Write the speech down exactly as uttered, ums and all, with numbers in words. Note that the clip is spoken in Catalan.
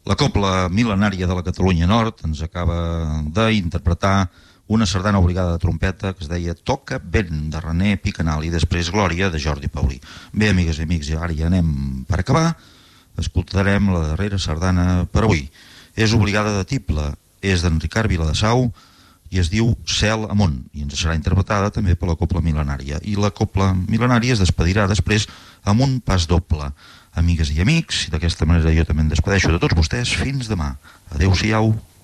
La cobla mil·lenària de la Catalunya Nord ens acaba d'interpretar una sardana obligada de trompeta que es deia Toca vent, de René Picanal, i després Glòria, de Jordi Paulí. Bé, amigues i amics, ara ja anem per acabar. Escoltarem la darrera sardana per avui. És obligada de tible, és d'en Ricard Viladesau i es diu Cel amunt, i ens serà interpretada també per la cobla mil·lenària. I la cobla mil·lenària es despedirà després amb un pas doble. Amigues i amics, i d'aquesta manera jo també em despedeixo de tots vostès. Fins demà. Adéu-siau.